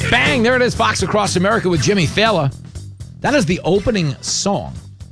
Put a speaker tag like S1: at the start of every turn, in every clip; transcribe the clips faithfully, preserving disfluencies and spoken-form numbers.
S1: Bang! There it is, Fox Across America with Jimmy Fallon. That is the opening song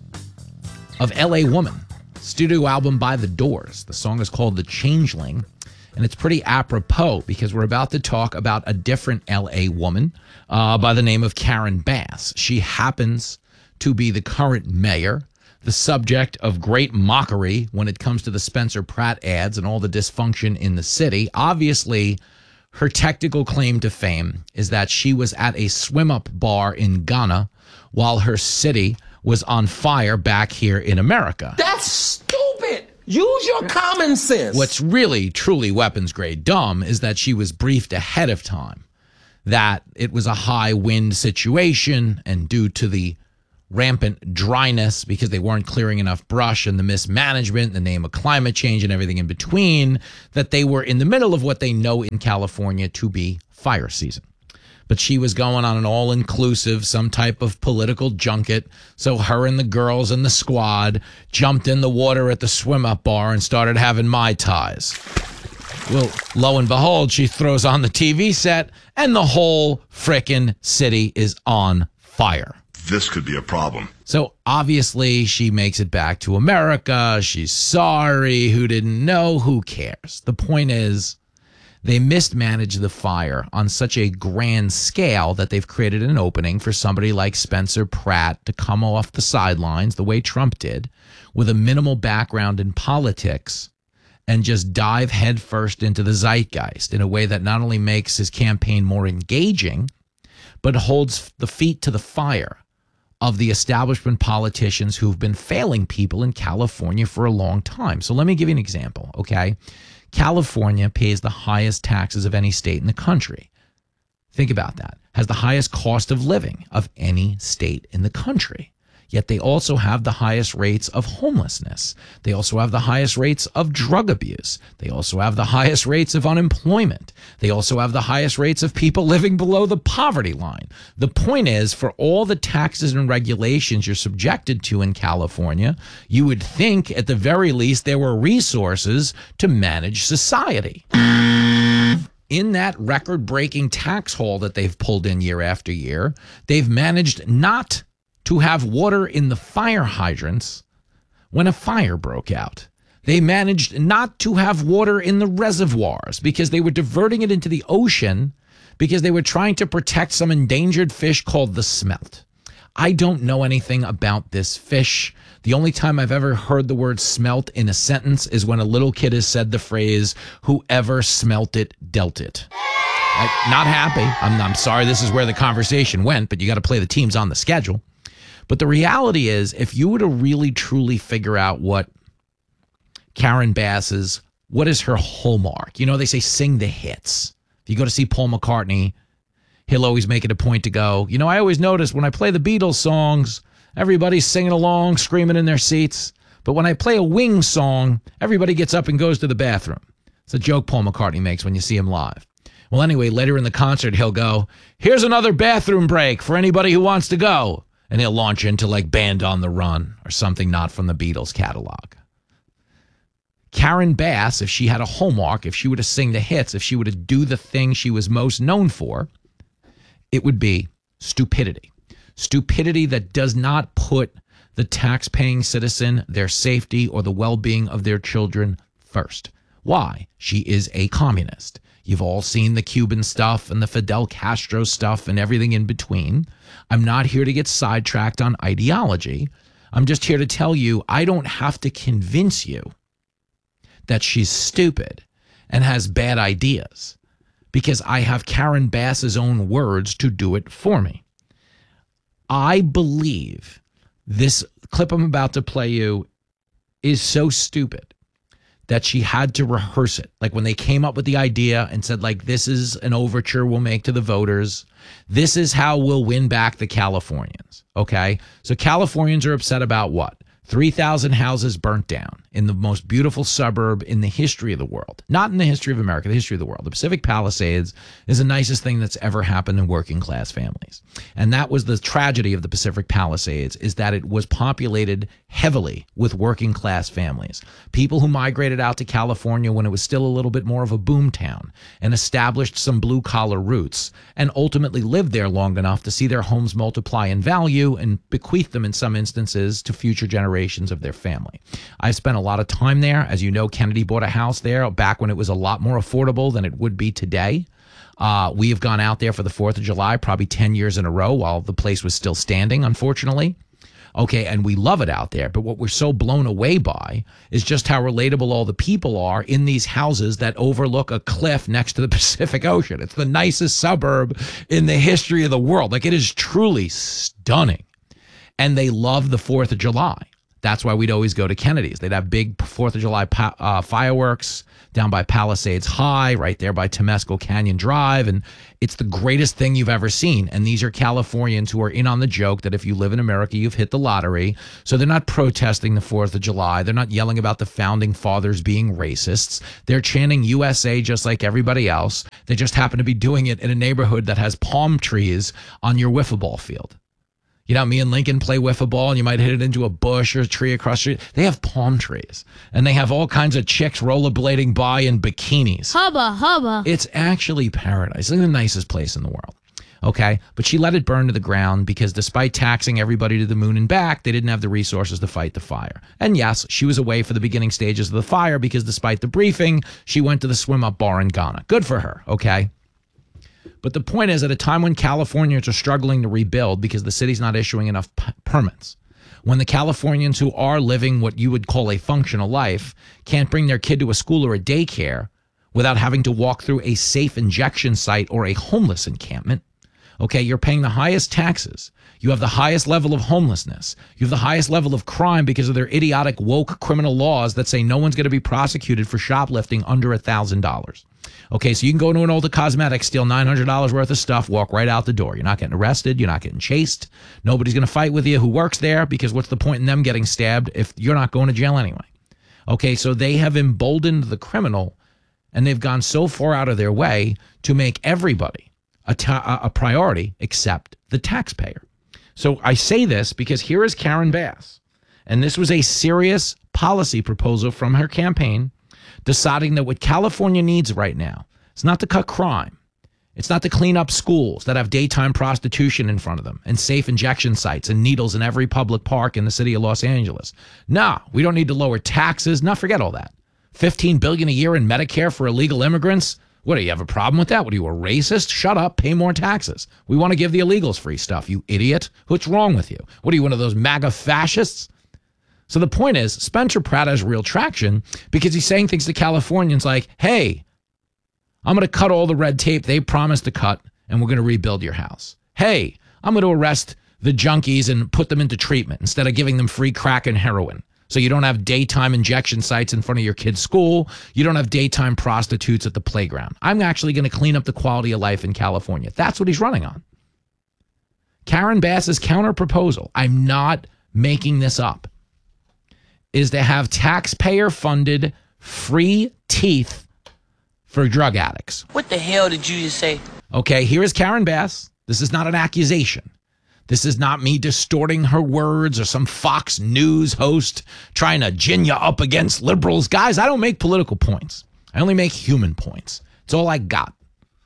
S1: of L A Woman, studio album by The Doors. The song is called The Changeling, and it's pretty apropos because we're about to talk about a different L A woman uh, by the name of Karen Bass. She happens to be the current mayor, the subject of great mockery when it comes to the Spencer Pratt ads and all the dysfunction in the city. Obviously, her technical claim to fame is that she was at a swim-up bar in Ghana while her city was on fire back here in America.
S2: That's stupid. Use your common sense.
S1: What's really, truly weapons-grade dumb is that she was briefed ahead of time that it was a high-wind situation, and due to the rampant dryness because they weren't clearing enough brush and the mismanagement in the name of climate change and everything in between, that they were in the middle of what they know in California to be fire season. But she was going on an all-inclusive, some type of political junket, so her and the girls and the squad jumped in the water at the swim-up bar and started having Mai Tais. Well, lo and behold, she throws on the T V set, and the whole frickin' city is on fire.
S3: This could be a problem.
S1: So obviously she makes it back to America. She's sorry. Who didn't know? Who cares? The point is they mismanaged the fire on such a grand scale that they've created an opening for somebody like Spencer Pratt to come off the sidelines the way Trump did with a minimal background in politics and just dive headfirst into the zeitgeist in a way that not only makes his campaign more engaging, but holds the feet to the fire of the establishment politicians who've been failing people in California for a long time. So let me give you an example, okay? California pays the highest taxes of any state in the country. Think about that. Has the highest cost of living of any state in the country. Yet they also have the highest rates of homelessness. They also have the highest rates of drug abuse. They also have the highest rates of unemployment. They also have the highest rates of people living below the poverty line. The point is, for all the taxes and regulations you're subjected to in California, you would think at the very least there were resources to manage society. In that record-breaking tax haul that they've pulled in year after year, they've managed not to have water in the fire hydrants when a fire broke out. They managed not to have water in the reservoirs because they were diverting it into the ocean because they were trying to protect some endangered fish called the smelt. I don't know anything about this fish. The only time I've ever heard the word smelt in a sentence is when a little kid has said the phrase, "Whoever smelt it, dealt it." I, not happy. I'm, I'm sorry this is where the conversation went, but you got to play the teams on the schedule. But the reality is, if you were to really, truly figure out what Karen Bass is, what is her hallmark? You know, they say sing the hits. If you go to see Paul McCartney, he'll always make it a point to go, you know, I always notice when I play the Beatles songs, everybody's singing along, screaming in their seats. But when I play a Wings song, everybody gets up and goes to the bathroom. It's a joke Paul McCartney makes when you see him live. Well, anyway, later in the concert, he'll go, here's another bathroom break for anybody who wants to go. And he'll launch into like Band on the Run or something not from the Beatles catalog. Karen Bass, if she had a hallmark, if she were to sing the hits, if she were to do the thing she was most known for, it would be stupidity. Stupidity that does not put the tax-paying citizen, their safety, or the well-being of their children first. Why? She is a communist. You've all seen the Cuban stuff and the Fidel Castro stuff and everything in between. I'm not here to get sidetracked on ideology. I'm just here to tell you I don't have to convince you that she's stupid and has bad ideas because I have Karen Bass's own words to do it for me. I believe this clip I'm about to play you is so stupid that she had to rehearse it. Like when they came up with the idea and said, like, this is an overture we'll make to the voters. This is how we'll win back the Californians. Okay? So Californians are upset about what? three thousand houses burnt down in the most beautiful suburb in the history of the world. Not in the history of America, the history of the world. The Pacific Palisades is the nicest thing that's ever happened in working class families. And that was the tragedy of the Pacific Palisades, is that it was populated heavily with working class families. People who migrated out to California when it was still a little bit more of a boom town and established some blue collar roots and ultimately lived there long enough to see their homes multiply in value and bequeath them in some instances to future generations of their family. I've spent a lot of time there. As you know, Kennedy bought a house there back when it was a lot more affordable than it would be today. Uh, we have gone out there for the fourth of July probably ten years in a row while the place was still standing, unfortunately. Okay, and we love it out there. But what we're so blown away by is just how relatable all the people are in these houses that overlook a cliff next to the Pacific Ocean. It's the nicest suburb in the history of the world. Like, it is truly stunning. And they love the fourth of July. That's why we'd always go to Kennedy's. They'd have big fourth of July uh, fireworks down by Palisades High, right there by Temescal Canyon Drive. And it's the greatest thing you've ever seen. And these are Californians who are in on the joke that if you live in America, you've hit the lottery. So they're not protesting the fourth of July. They're not yelling about the founding fathers being racists. They're chanting U S A just like everybody else. They just happen to be doing it in a neighborhood that has palm trees on your wiffle ball field. You know, me and Lincoln play wiffle ball and you might hit it into a bush or a tree across the street. They have palm trees and they have all kinds of chicks rollerblading by in bikinis.
S3: Hubba, hubba.
S1: It's actually paradise. It's the nicest place in the world. Okay. But she let it burn to the ground because despite taxing everybody to the moon and back, they didn't have the resources to fight the fire. And yes, she was away for the beginning stages of the fire because despite the briefing, she went to the swim up bar in Ghana. Good for her. Okay. But the point is, at a time when Californians are struggling to rebuild because the city's not issuing enough p- permits, when the Californians who are living what you would call a functional life can't bring their kid to a school or a daycare without having to walk through a safe injection site or a homeless encampment, okay, you're paying the highest taxes. You have the highest level of homelessness. You have the highest level of crime because of their idiotic woke criminal laws that say no one's going to be prosecuted for shoplifting under one thousand dollars. Okay, so you can go to an Ulta Cosmetics, steal nine hundred dollars worth of stuff, walk right out the door. You're not getting arrested. You're not getting chased. Nobody's going to fight with you who works there because what's the point in them getting stabbed if you're not going to jail anyway? Okay, so they have emboldened the criminal and they've gone so far out of their way to make everybody a, ta- a priority except the taxpayer. So I say this because here is Karen Bass, and this was a serious policy proposal from her campaign, deciding that what California needs right now is not to cut crime. It's not to clean up schools that have daytime prostitution in front of them and safe injection sites and needles in every public park in the city of Los Angeles. No, we don't need to lower taxes. No, forget all that. fifteen billion dollars a year in Medicare for illegal immigrants. What, do you have a problem with that? What, are you a racist? Shut up, pay more taxes. We want to give the illegals free stuff, you idiot. What's wrong with you? What, are you one of those MAGA fascists? So the point is, Spencer Pratt has real traction because he's saying things to Californians like, hey, I'm going to cut all the red tape they promised to cut, and we're going to rebuild your house. Hey, I'm going to arrest the junkies and put them into treatment instead of giving them free crack and heroin. So you don't have daytime injection sites in front of your kid's school. You don't have daytime prostitutes at the playground. I'm actually going to clean up the quality of life in California. That's what he's running on. Karen Bass's counter proposal, I'm not making this up, is to have taxpayer-funded free teeth for drug addicts.
S4: What the hell did you just say?
S1: Okay, here is Karen Bass. This is not an accusation. This is not me distorting her words or some Fox News host trying to gin you up against liberals. Guys, I don't make political points. I only make human points. It's all I got.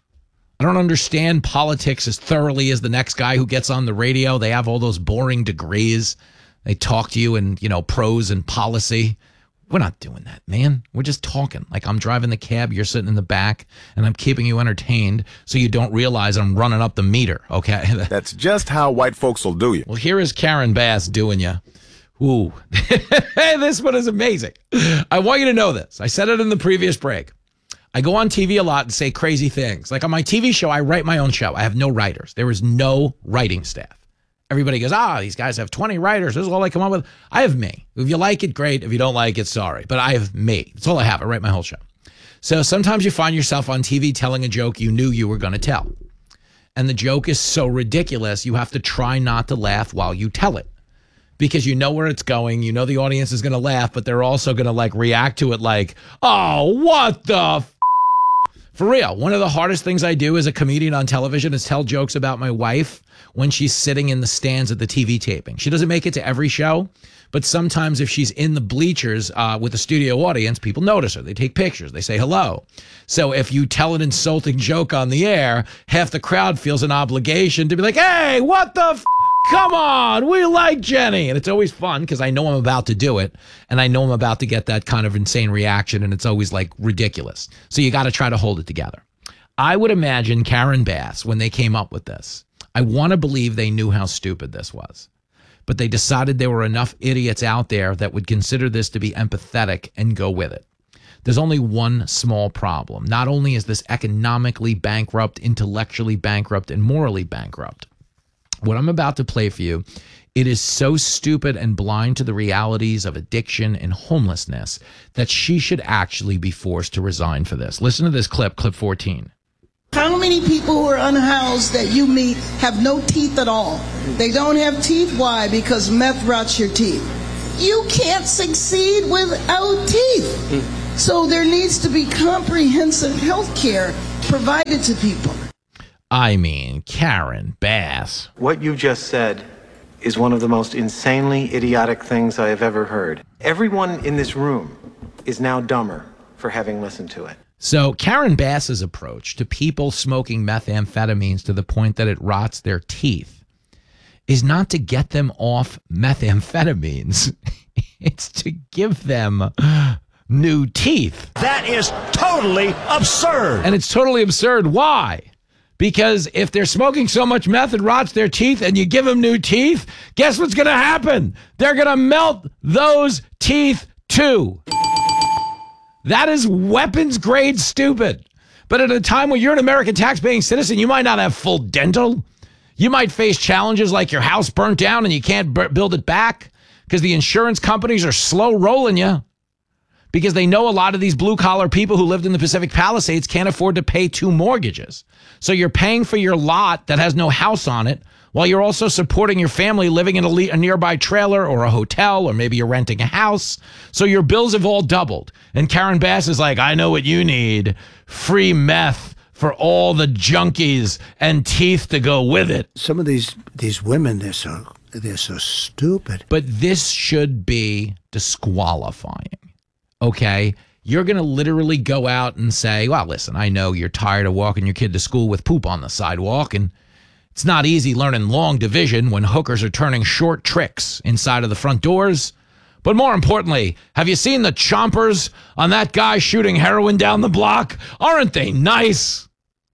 S1: I don't understand politics as thoroughly as the next guy who gets on the radio. They have all those boring degrees. They talk to you in, you know, prose and policy. We're not doing that, man. We're just talking. Like I'm driving the cab, you're sitting in the back, and I'm keeping you entertained so you don't realize I'm running up the meter, okay?
S5: That's just how white folks will do you.
S1: Well, here is Karen Bass doing you. Ooh. Hey, this one is amazing. I want you to know this. I said it in the previous break. I go on T V a lot and say crazy things. Like on my T V show, I write my own show. I have no writers. There is no writing staff. Everybody goes, ah, these guys have twenty writers. This is all I come up with. I have me. If you like it, great. If you don't like it, sorry. But I have me. That's all I have. I write my whole show. So sometimes you find yourself on T V telling a joke you knew you were going to tell. And the joke is so ridiculous, you have to try not to laugh while you tell it. because you know where it's going. You know the audience is going to laugh, but they're also going to like react to it like, oh, what the f-? For real. One of the hardest things I do as a comedian on television is tell jokes about my wife when she's sitting in the stands at the T V taping. She doesn't make it to every show, but sometimes if she's in the bleachers uh, with the studio audience, people notice her. They take pictures. They say hello. So if you tell an insulting joke on the air, half the crowd feels an obligation to be like, hey, what the f-? Come on, we like Jenny. And it's always fun because I know I'm about to do it, and I know I'm about to get that kind of insane reaction, and it's always like ridiculous. So you got to try to hold it together. I would imagine Karen Bass, when they came up with this, I want to believe they knew how stupid this was. But they decided there were enough idiots out there that would consider this to be empathetic and go with it. There's only one small problem. Not only is this economically bankrupt, intellectually bankrupt, and morally bankrupt, what I'm about to play for you, it is so stupid and blind to the realities of addiction and homelessness that she should actually be forced to resign for this. Listen to this clip, clip fourteen.
S3: How many people who are unhoused that you meet have no teeth at all? They don't have teeth. Why? Because meth rots your teeth. You can't succeed without teeth. So there needs to be comprehensive health care provided to people.
S1: I mean, Karen Bass.
S6: What you just said is one of the most insanely idiotic things I have ever heard. Everyone in this room is now dumber for having listened to it.
S1: So Karen Bass's approach to people smoking methamphetamines to the point that it rots their teeth is not to get them off methamphetamines. It's to give them new teeth.
S7: That is totally absurd.
S1: And it's totally absurd. Why? Because if they're smoking so much meth it rots their teeth and you give them new teeth, guess what's going to happen? They're going to melt those teeth too. That is weapons grade stupid. But at a time when you're an American tax-paying citizen, you might not have full dental. You might face challenges like your house burnt down and you can't b- build it back because the insurance companies are slow rolling you. Because they know a lot of these blue-collar people who lived in the Pacific Palisades can't afford to pay two mortgages. So you're paying for your lot that has no house on it while you're also supporting your family living in a, le- a nearby trailer or a hotel, or maybe you're renting a house. So your bills have all doubled. And Karen Bass is like, I know what you need. Free meth for all the junkies and teeth to go with it.
S8: Some of these these women, they're so, they're so stupid.
S1: But this should be disqualifying. Okay, you're going to literally go out and say, well, listen, I know you're tired of walking your kid to school with poop on the sidewalk, and it's not easy learning long division when hookers are turning short tricks inside of the front doors. But more importantly, have you seen the chompers on that guy shooting heroin down the block? Aren't they nice?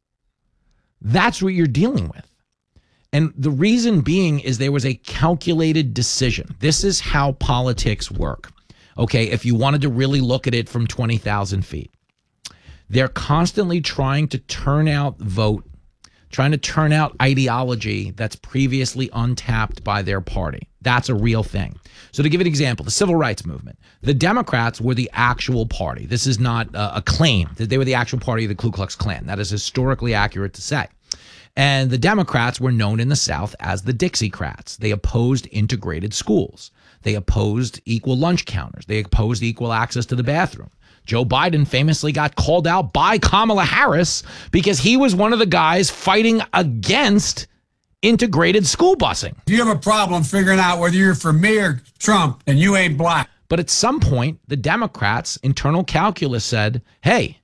S1: That's what you're dealing with. And the reason being is there was a calculated decision. This is how politics work. Okay, if you wanted to really look at it from twenty thousand feet, they're constantly trying to turn out vote, trying to turn out ideology that's previously untapped by their party. That's a real thing. So to give an example, the civil rights movement, the Democrats were the actual party. This is not a, a claim that they were the actual party of the Ku Klux Klan. That is historically accurate to say. And the Democrats were known in the South as the Dixiecrats. They opposed integrated schools. They opposed equal lunch counters. They opposed equal access to the bathroom. Joe Biden famously got called out by Kamala Harris because he was one of the guys fighting against integrated school busing.
S9: You have a problem figuring out whether you're for me or Trump, and you ain't black.
S1: But at some point, the Democrats' internal calculus said, hey,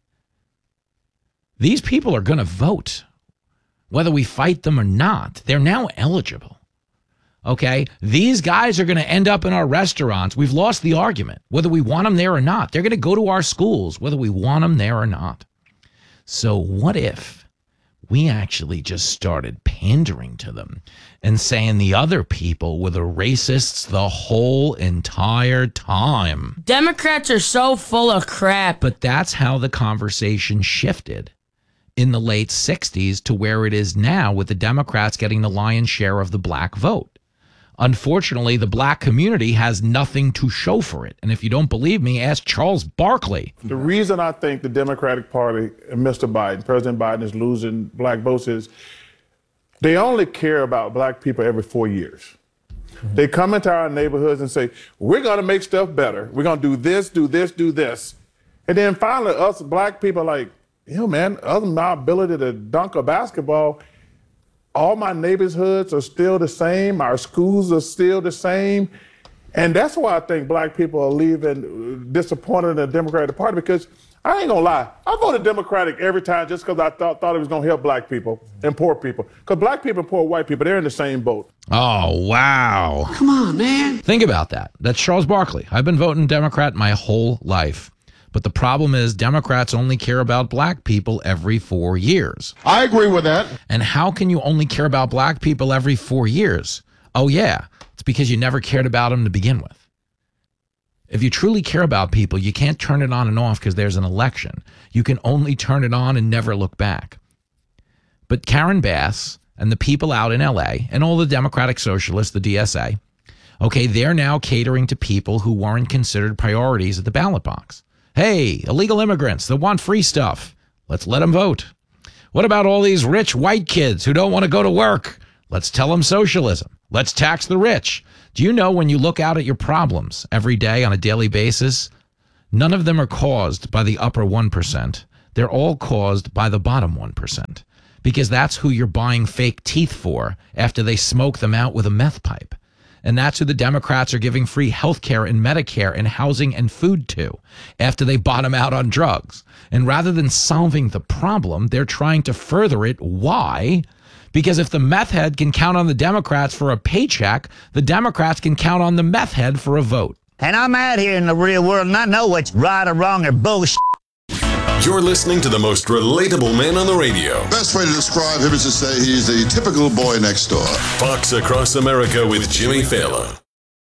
S1: these people are going to vote, whether we fight them or not. They're now eligible. Okay, these guys are going to end up in our restaurants. We've lost the argument, whether we want them there or not. They're going to go to our schools, whether we want them there or not. So what if we actually just started pandering to them and saying the other people were the racists the whole entire time?
S4: Democrats are so full of crap.
S1: But that's how the conversation shifted in the late sixties to where it is now, with the Democrats getting the lion's share of the black vote. Unfortunately, the black community has nothing to show for it. And if you don't believe me, ask Charles Barkley.
S10: The reason I think the Democratic Party and Mister Biden, President Biden, is losing black votes is they only care about black people every four years. Mm-hmm. They come into our neighborhoods and say, we're going to make stuff better. We're going to do this, do this, do this. And then finally, us black people are like, you know, man, other than my ability to dunk a basketball, all my neighborhoods are still the same. Our schools are still the same. And that's why I think black people are leaving disappointed in the Democratic Party, because I ain't gonna lie, I voted Democratic every time just because I thought, thought it was gonna help black people and poor people. Because black people and poor white people, they're in the same boat.
S1: Oh, wow.
S2: Come on, man.
S1: Think about that. That's Charles Barkley. I've been voting Democrat my whole life. But the problem is Democrats only care about black people every four years.
S5: I agree with that.
S1: And how can you only care about black people every four years? Oh, yeah. It's because you never cared about them to begin with. If you truly care about people, you can't turn it on and off because there's an election. You can only turn it on and never look back. But Karen Bass and the people out in L A and all the Democratic Socialists, the D S A, okay, they're now catering to people who weren't considered priorities at the ballot box. Hey, illegal immigrants that want free stuff. Let's let them vote. What about all these rich white kids who don't want to go to work? Let's tell them socialism. Let's tax the rich. Do you know when you look out at your problems every day on a daily basis, none of them are caused by the upper one percent. They're all caused by the bottom one percent, because that's who you're buying fake teeth for after they smoke them out with a meth pipe. And that's who the Democrats are giving free health care and Medicare and housing and food to after they bottom out on drugs. And rather than solving the problem, they're trying to further it. Why? Because if the meth head can count on the Democrats for a paycheck, the Democrats can count on the meth head for a vote.
S11: And I'm out here in the real world and I know what's right or wrong or bullshit.
S12: You're listening to the most relatable man on the radio.
S13: Best way to describe him is to say he's the typical boy next door.
S12: Fox Across America with Jimmy Fallon.